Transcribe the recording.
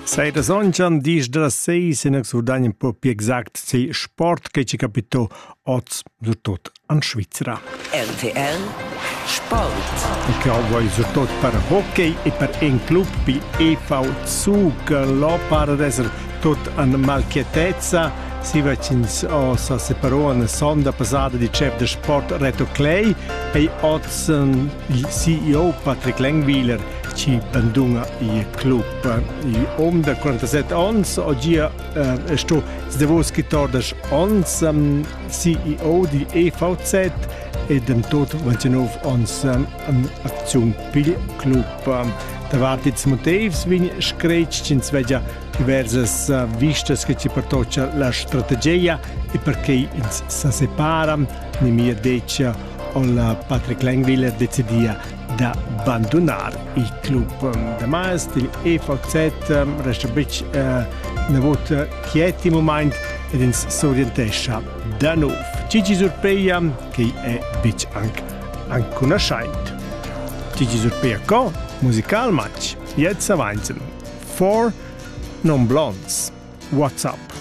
Sei da sonjan dis da seis in exurdagne un po' più exact sei sport che ci capito oz surtot an Svizzera. RTL Sport. E che ho voi surtot per hockey e per un club pi EV Zug lo para d'esser tot an malchietezza. Si vacins sa separò una sonda passata di chef de sport Reto Clay e oz il CEO Patrick Lengwieler ci bandunga il club. Il om de 47 ans oggi sto zdevos chitordas ons CEO di EVZ e dem tot vancenov ons aktion pil club. Da vartits motivs vin screcci in svegia diversas vistas che ci portoccia la strategia e perché ins sa separa ni mia decia o la Patrick Lengwieler decidia da abbandonare il club. Da mais il EVZ resta bic una volta chieti moment ed ins s'orientescia da nuov. Gigi Surpeia che è bic anche conoscente. Gigi Surpeia co musical match. Jetzt avanzen. 4 non blondes. What's up?